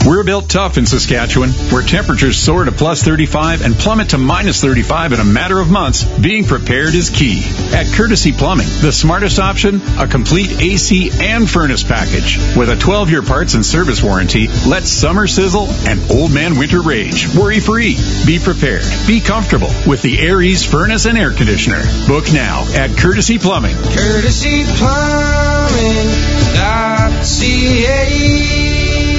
We're built tough in Saskatchewan, where temperatures soar to plus 35 and plummet to minus 35 in a matter of months. Being prepared is key. At Courtesy Plumbing, the smartest option, a complete AC and furnace package. With a 12-year parts and service warranty, let summer sizzle and old man winter rage. Worry-free. Be prepared. Be comfortable with the Aries furnace and air conditioner. Book now at Courtesy Plumbing. CourtesyPlumbing.ca.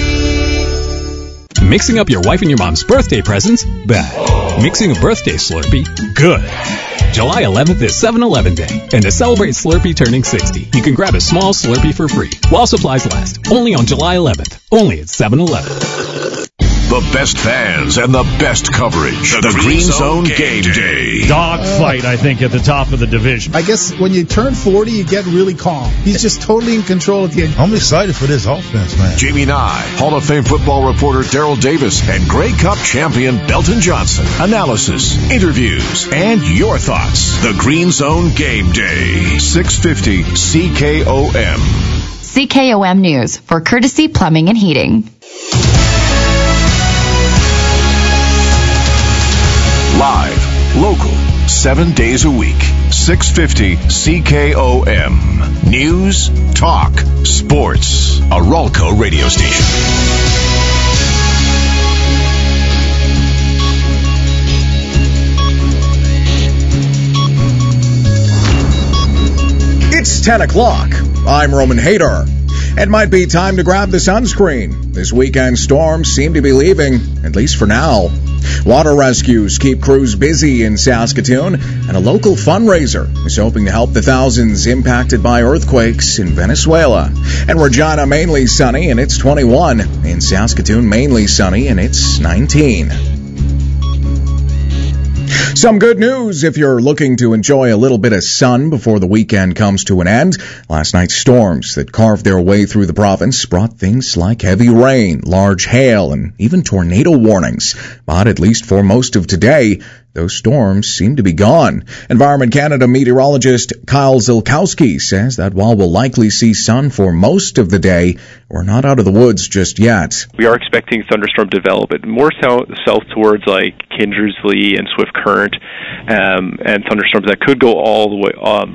Mixing up your wife and your mom's birthday presents? Bad. Mixing a birthday Slurpee? Good. July 11th is 7-Eleven Day, and to celebrate Slurpee turning 60, you can grab a small Slurpee for free while supplies last. Only on July 11th. Only at 7-Eleven. The best fans and the best coverage. The Green Zone Game Day. Dogfight, I think, at the top of the division. I guess when you turn 40, you get really calm. He's just totally in control at the end. I'm excited for this offense, man. Jamie Nye, Hall of Fame football reporter Daryl Davis, and Grey Cup champion Belton Johnson. Analysis, interviews, and your thoughts. The Green Zone Game Day. 650 CKOM. CKOM News for Courtesy Plumbing and Heating. Live, local, 7 days a week. 650 CKOM. News, talk, sports. A Ralco radio station. It's 10 o'clock. I'm Roman Hader. It might be time to grab the sunscreen. This weekend storms seem to be leaving, at least for now. Water rescues keep crews busy in Saskatoon, and a local fundraiser is hoping to help the thousands impacted by earthquakes in Venezuela. And Regina, mainly sunny, and it's 21. In Saskatoon, mainly sunny, and it's 19. Some good news if you're looking to enjoy a little bit of sun before the weekend comes to an end. Last night's storms that carved their way through the province brought things like heavy rain, large hail, and even tornado warnings. But at least for most of today, those storms seem to be gone. Environment Canada meteorologist Kyle Zilkowski says that while we'll likely see sun for most of the day, we're not out of the woods just yet. We are expecting thunderstorm development more south towards like Kindersley and Swift Current, and thunderstorms that could go all the way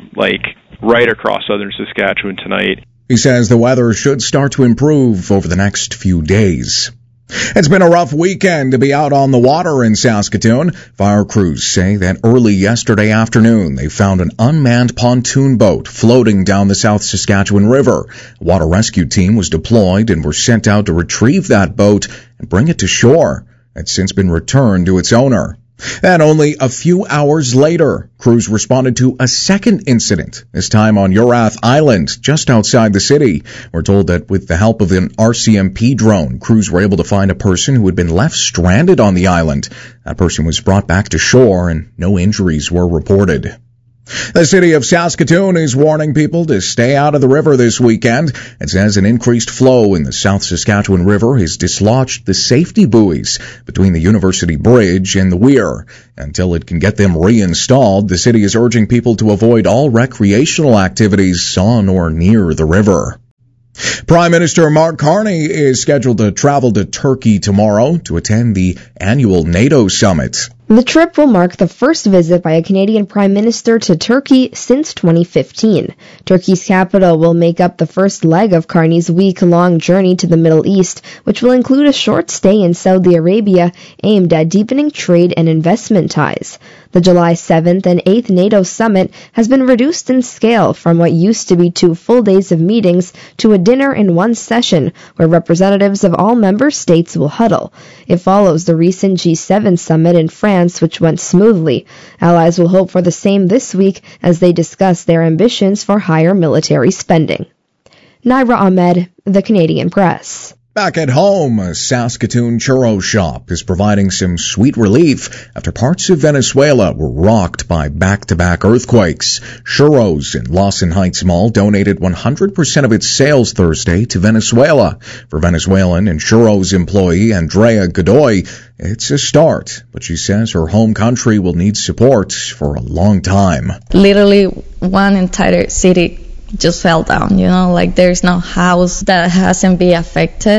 right across southern Saskatchewan tonight. He says the weather should start to improve over the next few days. It's been a rough weekend to be out on the water in Saskatoon. Fire crews say that early yesterday afternoon they found an unmanned pontoon boat floating down the South Saskatchewan River. A water rescue team was deployed and were sent out to retrieve that boat and bring it to shore. It's since been returned to its owner. And only a few hours later, crews responded to a second incident, this time on Urath Island, just outside the city. We're told that with the help of an RCMP drone, crews were able to find a person who had been left stranded on the island. That person was brought back to shore and no injuries were reported. The city of Saskatoon is warning people to stay out of the river this weekend. It says an increased flow in the South Saskatchewan River has dislodged the safety buoys between the University Bridge and the Weir. Until it can get them reinstalled, the city is urging people to avoid all recreational activities on or near the river. Prime Minister Mark Carney is scheduled to travel to Turkey tomorrow to attend the annual NATO summit. The trip will mark the first visit by a Canadian Prime Minister to Turkey since 2015. Turkey's capital will make up the first leg of Carney's week-long journey to the Middle East, which will include a short stay in Saudi Arabia aimed at deepening trade and investment ties. The July 7th and 8th NATO summit has been reduced in scale from what used to be 2 full days of meetings to a dinner in one session where representatives of all member states will huddle. It follows the recent G7 summit in France, which went smoothly. Allies will hope for the same this week as they discuss their ambitions for higher military spending. Naira Ahmed, The Canadian Press. Back at home, a Saskatoon churro shop is providing some sweet relief after parts of Venezuela were rocked by back-to-back earthquakes. Churros in Lawson Heights Mall donated 100% of its sales Thursday to Venezuela. For Venezuelan and churros employee Andrea Godoy, it's a start, but she says her home country will need support for a long time. Literally, one entire city just fell down, like there's no house that hasn't been affected.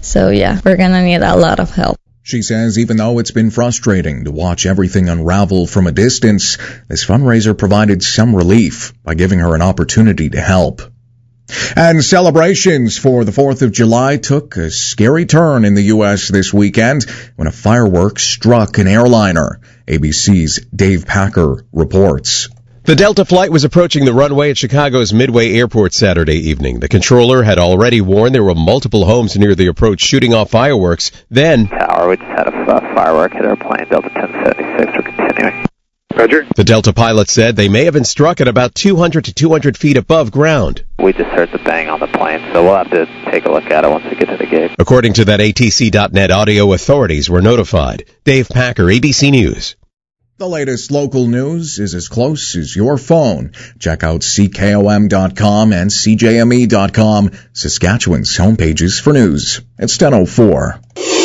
So yeah, we're going to need a lot of help. She says even though it's been frustrating to watch everything unravel from a distance, this fundraiser provided some relief by giving her an opportunity to help. And celebrations for the 4th of July took a scary turn in the U.S. this weekend when a firework struck an airliner. ABC's Dave Packer reports. The Delta flight was approaching the runway at Chicago's Midway Airport Saturday evening. The controller had already warned there were multiple homes near the approach shooting off fireworks. Then, Tower, we just had a firework hit our plane, Delta 1076. We're continuing. Roger. The Delta pilot said they may have been struck at about 200 to 200 feet above ground. We just heard the bang on the plane, so we'll have to take a look at it once we get to the gate. According to that ATC.net audio, authorities were notified. Dave Packer, ABC News. The latest local news is as close as your phone. Check out CKOM.com and CJME.com, Saskatchewan's homepages for news. It's 10:04.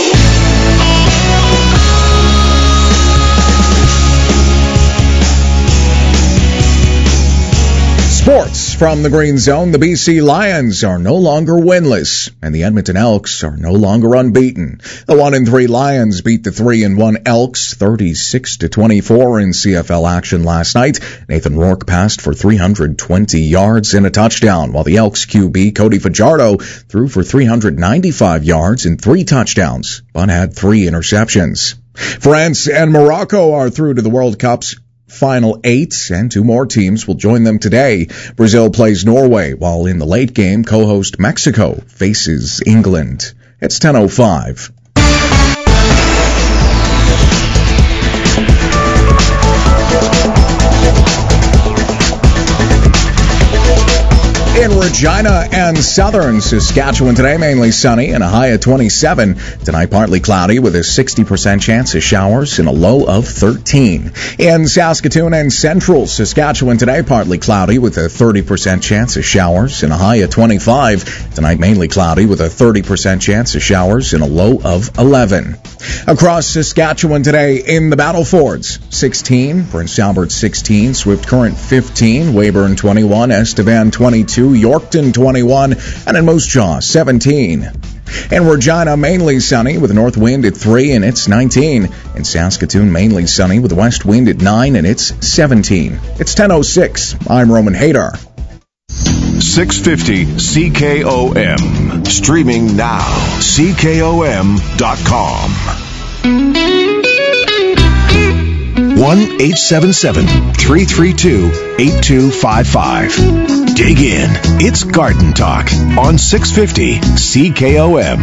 Sports from the Green Zone. The BC Lions are no longer winless, and the Edmonton Elks are no longer unbeaten. The 1-3 Lions beat the 3-1 Elks 36-24 in CFL action last night. Nathan Rourke passed for 320 yards and a touchdown, while the Elks QB Cody Fajardo threw for 395 yards and 3 touchdowns, but had 3 interceptions. France and Morocco are through to the World Cup's Final 8, and 2 more teams will join them today. Brazil plays Norway, while in the late game, co-host Mexico faces England. It's 10:05. In Regina and southern Saskatchewan today, mainly sunny and a high of 27. Tonight, partly cloudy with a 60% chance of showers and a low of 13. In Saskatoon and central Saskatchewan today, partly cloudy with a 30% chance of showers and a high of 25. Tonight, mainly cloudy with a 30% chance of showers and a low of 11. Across Saskatchewan today, in the Battlefords, 16, Prince Albert 16, Swift Current 15, Weyburn 21, Estevan 22, Yorkton 21, and in Moose Jaw 17. In Regina, mainly sunny with a north wind at 3 and it's 19. In Saskatoon, mainly sunny with a west wind at 9 and it's 17. It's 10:06. I'm Roman Hadar. 650 CKOM. Streaming now. CKOM.com. 1-877-332-8255. Dig in. It's Garden Talk on 650 CKOM.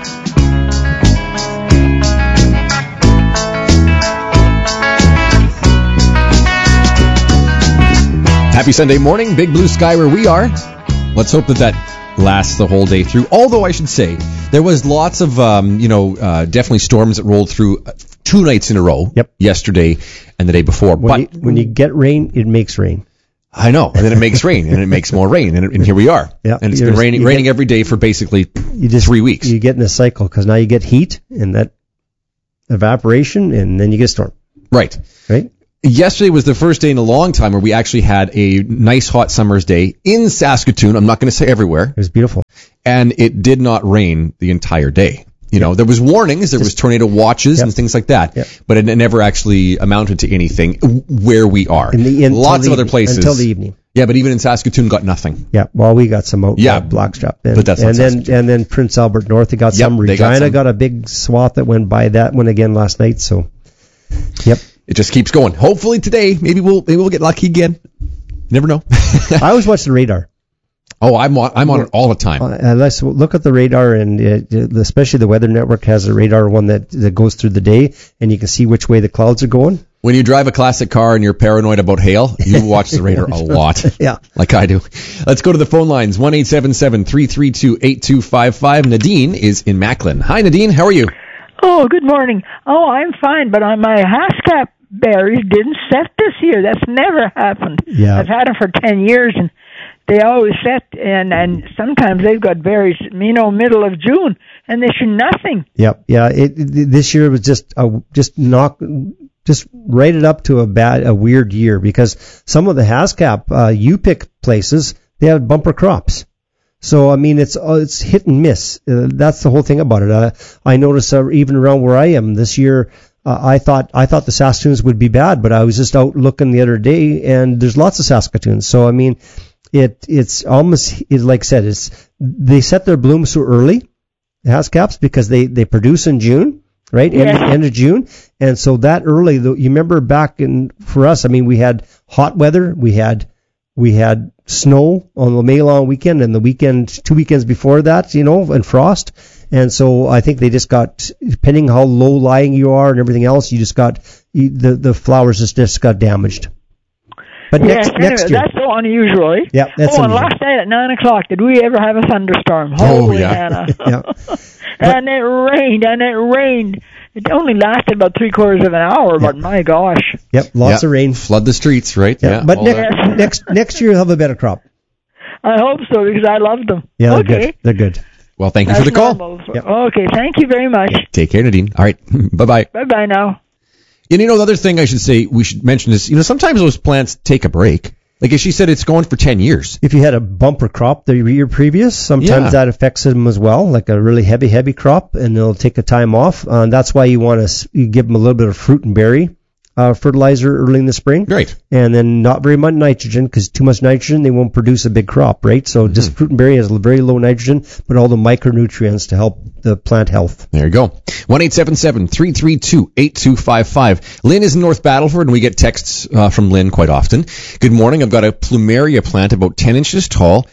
Happy Sunday morning. Big blue sky where we are. Let's hope that lasts the whole day through. Although I should say, there was lots of, definitely storms that rolled through 2 nights in a row. Yep. Yesterday and the day before. When you get rain, it makes rain. I know. And then it makes rain, and it makes more rain, and here we are. Yeah. And it's been raining every day for basically 3 weeks. You get in a cycle, because now you get heat, and that evaporation, and then you get a storm. Right. Yesterday was the first day in a long time where we actually had a nice hot summer's day in Saskatoon. I'm not going to say everywhere. It was beautiful. And it did not rain the entire day. There was warnings, there was tornado watches and things like that, but it never actually amounted to anything where we are. Lots of other places. Until the evening. Yeah, but even in Saskatoon got nothing. Yeah, well, we got some out Blackstrap then. But that's not Saskatoon. And then Prince Albert North, they got some. Regina got a big swath that went by that one again last night, so, yep. It just keeps going. Hopefully today, maybe we'll get lucky again. Never know. I always watch the radar. Oh, I'm on it all the time. Let's look at the radar, and especially the Weather Network has a radar one that goes through the day, and you can see which way the clouds are going. When you drive a classic car and you're paranoid about hail, you watch the radar a lot. Yeah. Like I do. Let's go to the phone lines. 1-877-332-8255. Nadine is in Macklin. Hi, Nadine. How are you? Oh, good morning. Oh, I'm fine, but my Haskap berries didn't set this year. That's never happened. Yeah. I've had them for 10 years, and they always set, and sometimes they've got berries, middle of June, and they should nothing. Yep. Yeah. This year was just right it up to a weird year, because some of the Haskap U-pick places, they had bumper crops. So I mean, it's hit and miss. That's the whole thing about it. I notice even around where I am this year, I thought the Saskatoons would be bad, but I was just out looking the other day, and there's lots of Saskatoons. So I mean, it's almost like I said, they set their bloom so early, Hascaps, because they produce in June, right? End of June, and so that early. You remember back for us, I mean, we had hot weather, we had snow on the May long weekend, and the 2 weekends before that, and frost. And so I think they just got, depending how low lying you are and everything else, you just got the flowers just got damaged. But next year, that's so unusual. Eh? Yeah, that's unusual. And last night at 9:00, did we ever have a thunderstorm? Holy Hannah! Yeah. And it rained. It only lasted about 3/4 of an hour, but my gosh. Yep, lots of rain. Flood the streets, right? Yeah. But next year you'll have a better crop. I hope so, because I love them. Yeah, they're okay. good. They're good. Well, thank you for the call. Yep. Okay, thank you very much. Take care, Nadine. All right, bye-bye. Bye-bye now. And the other thing I should say, we should mention is, sometimes those plants take a break. Like as she said, it's going for 10 years. If you had a bumper crop the year previous, sometimes that affects them as well, like a really heavy crop, and they'll take a time off. That's why you want to give them a little bit of fruit and berry fertilizer early in the spring. Right. And then not very much nitrogen, because too much nitrogen, they won't produce a big crop, right? So just fruit and berry has very low nitrogen, but all the micronutrients to help the plant health. There you go. 1-877-332-8255. Lynn is in North Battleford, and we get texts from Lynn quite often. Good morning. I've got a plumeria plant about 10 inches tall,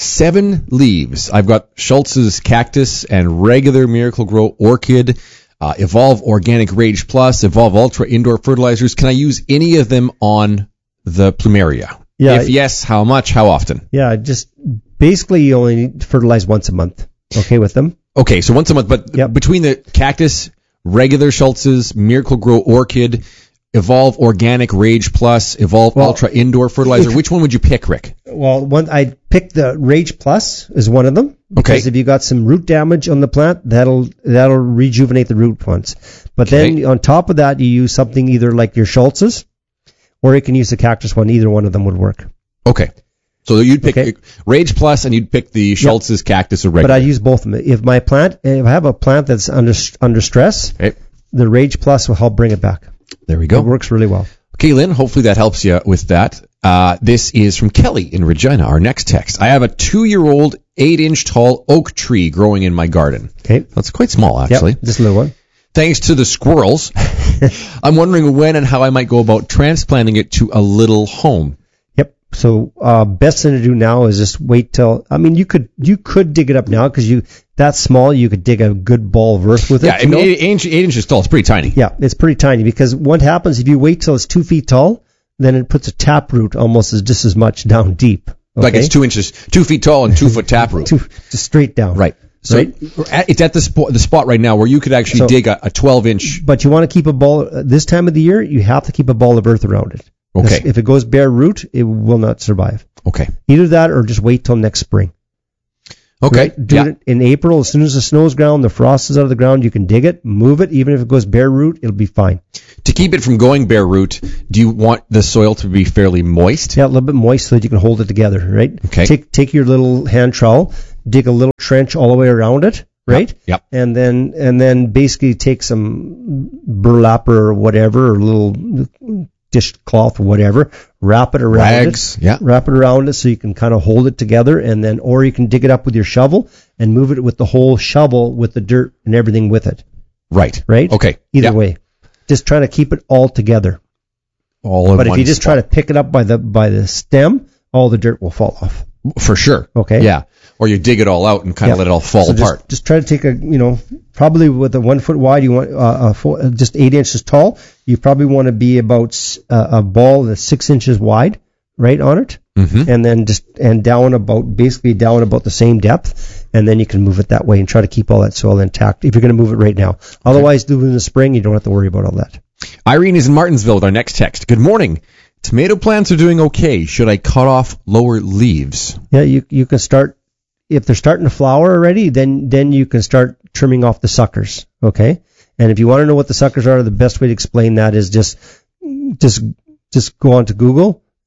7 leaves. I've got Schultz's cactus and regular Miracle-Gro orchid, Evolve Organic Rage Plus, Evolve Ultra indoor fertilizers. Can I use any of them on the plumeria? Yeah. If yes, how much? How often? Yeah, just basically you only need to fertilize once a month. Okay with them? Okay, so once a month, but between the cactus, regular Schultz's, Miracle-Gro orchid, Evolve Organic Rage Plus, Evolve Ultra indoor fertilizer, which one would you pick, Rick? Well, I'd pick the Rage Plus is one of them. Because if you got some root damage on the plant, that'll rejuvenate the root once. But then on top of that, you use something either like your Schultz's, or you can use the cactus one. Either one of them would work. Okay. So you'd pick Rage Plus, and you'd pick the Schultz's cactus or regular. But I use both of them. If I have a plant that's under stress, the Rage Plus will help bring it back. There we go. It works really well. Okay, Lynn, hopefully that helps you with that. This is from Kelly in Regina, our next text. I have a 2-year-old, 8-inch tall oak tree growing in my garden. Okay. That's quite small, actually. Yep, just a little one. Thanks to the squirrels, I'm wondering when and how I might go about transplanting it to a little home. Yep. So best thing to do now is just wait till. I mean, you could dig it up now because that's small. You could dig a good ball of earth with it. Yeah, I mean, 8 inches tall. It's pretty tiny. Yeah, it's pretty tiny because what happens if you wait till it's 2 feet tall, then it puts a taproot almost just as much down deep. Okay? Like it's 2 feet tall and 2 foot taproot. Just straight down. Right. So it's at the spot right now where you could actually dig a 12-inch. But you want to keep a ball this time of the year. You have to keep a ball of earth around it. Okay. If it goes bare root, it will not survive. Okay. Either that or just wait till next spring. Okay. Right? Do it in April. As soon as the snow's ground, the frost is out of the ground, you can dig it, move it. Even if it goes bare root, it'll be fine. To keep it from going bare root, do you want the soil to be fairly moist? Yeah, a little bit moist so that you can hold it together, right? Okay. Take your little hand trowel, dig a little trench all the way around it, right? Yep. And then basically take some burlap or whatever, or a little dishcloth or whatever, wrap it around it. Yeah. Wrap it around it so you can kind of hold it together, and then, or you can dig it up with your shovel and move it with the whole shovel with the dirt and everything with it. Right. Right? Okay. Either way. Just trying to keep it all together. But if you just try to pick it up by the stem, all the dirt will fall off. For sure. Okay. Yeah. Or you dig it all out and kind of let it all fall apart. Just try to take probably with a 1 foot wide, you want just 8 inches tall. You probably want to be about a ball that's 6 inches wide, right on it, and then down about the same depth, and then you can move it that way and try to keep all that soil intact. If you're going to move it right now, otherwise, do it in the spring. You don't have to worry about all that. Irene is in Martinsville with our next text. Good morning. Tomato plants are doing okay. Should I cut off lower leaves? Yeah, you can start. If they're starting to flower already, then you can start trimming off the suckers, okay? And if you want to know what the suckers are, the best way to explain that is just go onto Google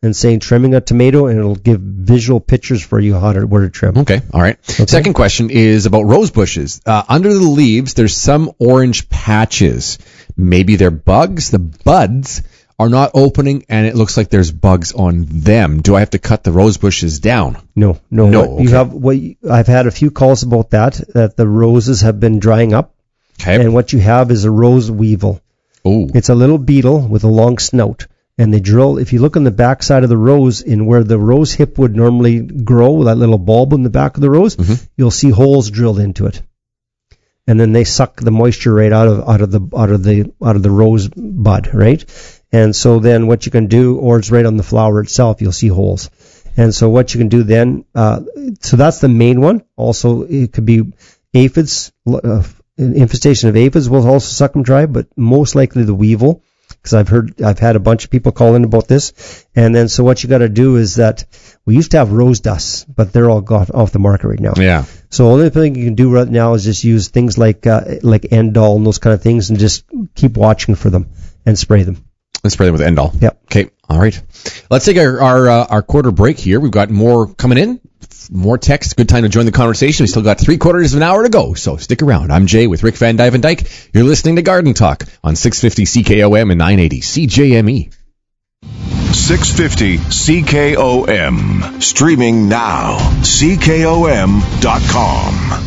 and saying trimming a tomato, and it'll give visual pictures for you where to trim. Okay, all right. Okay. Second question is about rose bushes. Under the leaves, there's some orange patches. Maybe they're bugs. The buds are not opening, and it looks like there's bugs on them. Do I have to cut the rose bushes down? No. Okay. I've had a few calls about that the roses have been drying up. Okay. And what you have is a rose weevil. Oh. It's a little beetle with a long snout. And they drill, if you look on the back side of the rose, in where the rose hip would normally grow, that little bulb in the back of the rose, you'll see holes drilled into it. And then they suck the moisture right out of the rose bud, right? And so then what you can do, or it's right on the flower itself, you'll see holes. And so what you can do then, so that's the main one. Also, it could be aphids, infestation of aphids will also suck them dry, but most likely the weevil, because I've had a bunch of people call in about this. And then so what you got to do is that we used to have rose dusts, but they're all got off the market right now. Yeah. So the only thing you can do right now is just use things like Endol and those kind of things, and just keep watching for them and spray them. Let's spray them with Endol. Yep. Okay. All right. Let's take our quarter break here. We've got more coming in. More text. Good time to join the conversation. We still got 3/4 of an hour to go, so stick around. I'm Jay with Rick Van Dyke. You're listening to Garden Talk on 650 CKOM and 980 CJME. 650 CKOM. Streaming now. CKOM.com.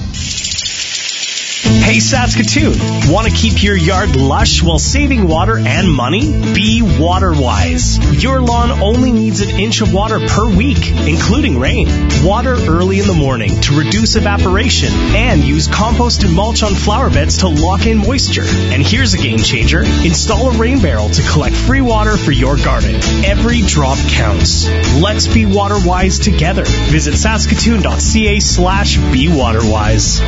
Hey Saskatoon, want to keep your yard lush while saving water and money? Be water-wise. Your lawn only needs an inch of water per week, including rain. Water early in the morning to reduce evaporation, and use compost and mulch on flower beds to lock in moisture. And here's a game changer. Install a rain barrel to collect free water for your garden. Every drop counts. Let's be water-wise together. Visit saskatoon.ca/bewaterwise.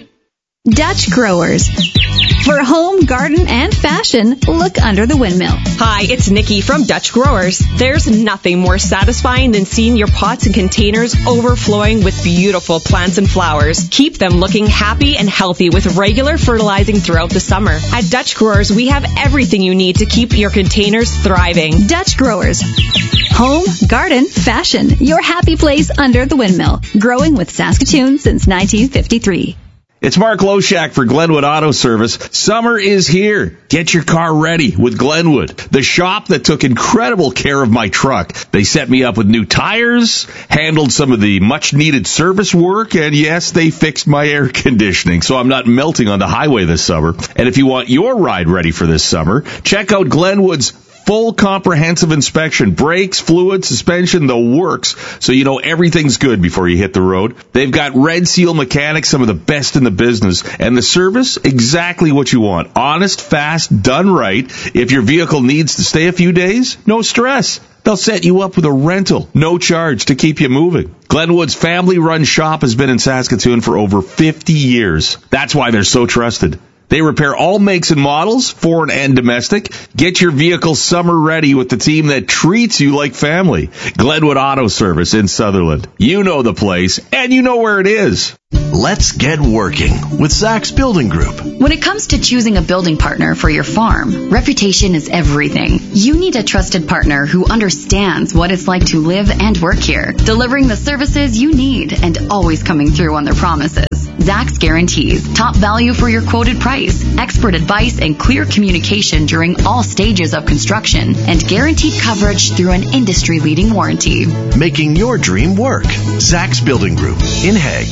Dutch Growers. For home, garden, and fashion, look under the windmill. Hi, it's Nikki from Dutch Growers. There's nothing more satisfying than seeing your pots and containers overflowing with beautiful plants and flowers. Keep them looking happy and healthy with regular fertilizing throughout the summer. At Dutch Growers, we have everything you need to keep your containers thriving. Dutch Growers. Home, garden, fashion. Your happy place under the windmill. Growing with Saskatoon since 1953. It's Mark Loshak for Glenwood Auto Service. Summer is here. Get your car ready with Glenwood, the shop that took incredible care of my truck. They set me up with new tires, handled some of the much-needed service work, and yes, they fixed my air conditioning, so I'm not melting on the highway this summer. And if you want your ride ready for this summer, check out Glenwood's full comprehensive inspection, brakes, fluid, suspension, the works, so you know everything's good before you hit the road. They've got Red Seal mechanics, some of the best in the business, and the service, exactly what you want. Honest, fast, done right. If your vehicle needs to stay a few days, no stress. They'll set you up with a rental, no charge to keep you moving. Glenwood's family-run shop has been in Saskatoon for over 50 years. That's why they're so trusted. They repair all makes and models, foreign and domestic. Get your vehicle summer ready with the team that treats you like family. Glenwood Auto Service in Sutherland. You know the place, and you know where it is. Let's get working with Zach's Building Group. When it comes to choosing a building partner for your farm, reputation is everything. You need a trusted partner who understands what it's like to live and work here, delivering the services you need and always coming through on their promises. Zach's Guarantees. Top value for your quoted price, expert advice and clear communication during all stages of construction, and guaranteed coverage through an industry-leading warranty. Making your dream work. Zach's Building Group in Hague.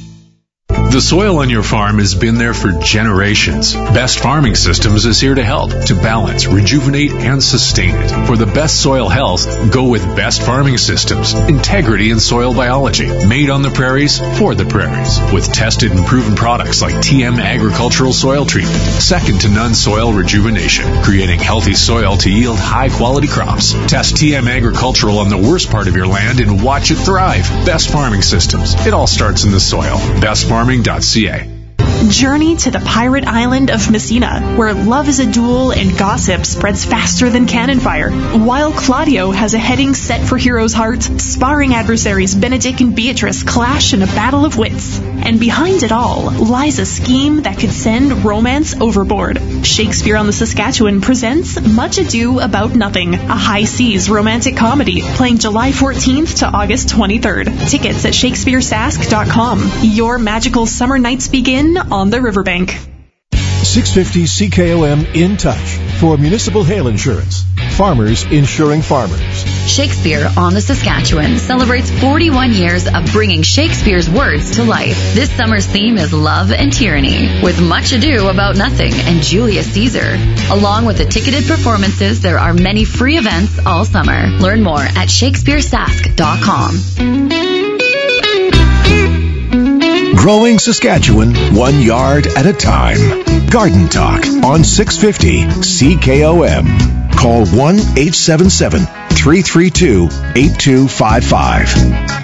The soil on your farm has been there for generations. Best Farming Systems is here to help, to balance, rejuvenate, and sustain it. For the best soil health, go with Best Farming Systems. Integrity in soil biology. Made on the prairies, for the prairies. With tested and proven products like TM Agricultural Soil Treatment. Second to none soil rejuvenation. Creating healthy soil to yield high-quality crops. Test TM Agricultural on the worst part of your land and watch it thrive. Best Farming Systems. It all starts in the soil. BestFarming.ca. Journey to the pirate island of Messina, where love is a duel and gossip spreads faster than cannon fire. While Claudio has a heading set for heroes' hearts, sparring adversaries Benedict and Beatrice clash in a battle of wits. And behind it all lies a scheme that could send romance overboard. Shakespeare on the Saskatchewan presents Much Ado About Nothing, a high seas romantic comedy playing July 14th to August 23rd. Tickets at shakespearesask.com. Your magical summer nights begin on the riverbank. 650 CKOM In Touch for municipal hail insurance. Farmers insuring farmers. Shakespeare on the Saskatchewan celebrates 41 years of bringing Shakespeare's words to life. This summer's theme is love and tyranny, with Much Ado About Nothing and Julius Caesar. Along with the ticketed performances, there are many free events all summer. Learn more at shakespearesask.com. Growing Saskatchewan, 1 yard at a time. Garden Talk on 650 CKOM. Call 1-877-332-8255.